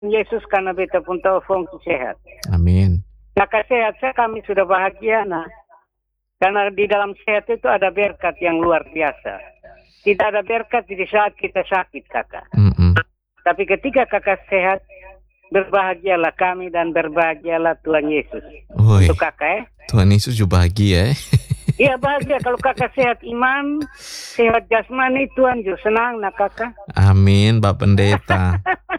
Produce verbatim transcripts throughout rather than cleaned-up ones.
Yesus karena beta pun tahu fungsi sehat. Amin. Maka sehat saya kami sudah bahagia nah. Karena di dalam sehat itu ada berkat yang luar biasa. Tidak ada berkat di saat kita sakit, kakak. Mm-mm. Tapi ketika kakak sehat, berbahagialah kami dan berbahagialah Tuhan Yesus. Woi, untuk kakak ya. Tuhan Yesus juga bahagia. Iya bahagia kalau kakak sehat iman, sehat jasmani, Tuhan juga senang nak kakak. Amin, Pak Pendeta.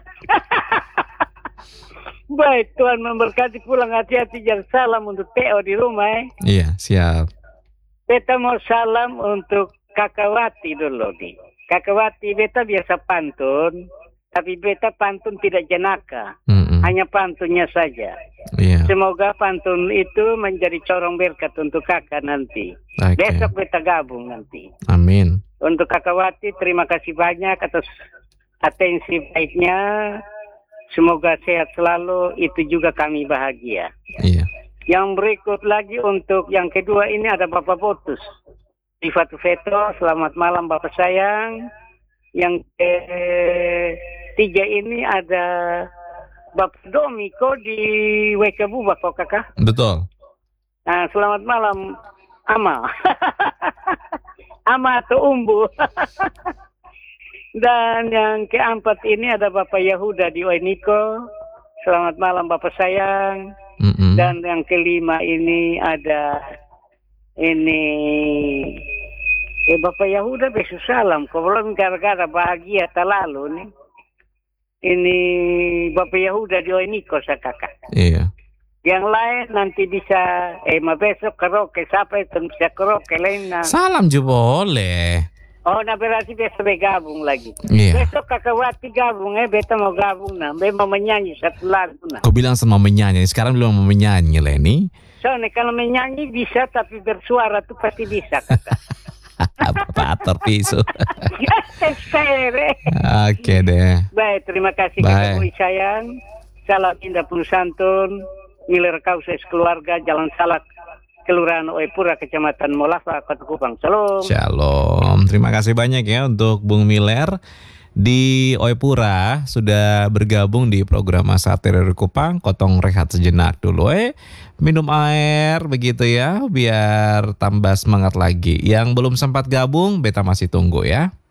Baik, Tuhan memberkati, pulang hati-hati, jangan salam untuk Teo di rumah ya. Iya, siap. Beta mau salam untuk Kakak Wati dulu nih. Kakak Wati, beta biasa pantun, tapi beta pantun tidak jenaka, Mm-mm. hanya pantunnya saja. Iya. Semoga pantun itu menjadi corong berkat untuk kakak nanti. Oke. Besok beta gabung nanti. Amin. Untuk Kakak Wati, terima kasih banyak atas atensi baiknya. Semoga sehat selalu, itu juga kami bahagia. Iya. Yang berikut lagi untuk yang kedua ini ada Bapak Botus. Rifatu Veto, selamat malam Bapak sayang. Yang ketiga ini ada Bapak Domiko di Wekabu Bapak kakak. Betul. Nah, selamat malam Ama. Ama atau Umbu. Dan yang keempat ini ada Bapak Yahuda di Oeniko. Selamat malam Bapak sayang. Mm-mm. Dan yang kelima ini ada ini eh Bapak Yahuda besok salam. Kau belum gara-gara bahagia terlalu nih. Ini Bapak Yahuda di Oeniko sa kakak. Iya. Yang lain nanti bisa eh ma besok karaoke siapa itu bisa karaoke lain na. Salam juga boleh. Oh, nah berarti besok bergabung lagi. Iya. Besok Kakak Wati gabung, eh, beta mau gabung, nah. Beta mau menyanyi satu lagu, nah. Kau bilang sama menyanyi, sekarang belum mau menyanyi, Leni. Soalnya kalau menyanyi bisa, tapi bersuara tuh pasti bisa, kakak. Pater pisu. Sere. Oke deh. Baik, terima kasih Baik. Kakak Boy sayang. Salam indah penuh santun. Miler kauses keluarga, Jalan Salak, Kelurahan Oepura, Kecamatan Molafa, Kota Kupang. Shalom. Shalom. Terima kasih banyak ya untuk Bung Miller di Oepura sudah bergabung di program Masa Teror Kupang. Kotong rehat sejenak dulu eh. Minum air begitu ya biar tambah semangat lagi. Yang belum sempat gabung beta masih tunggu ya.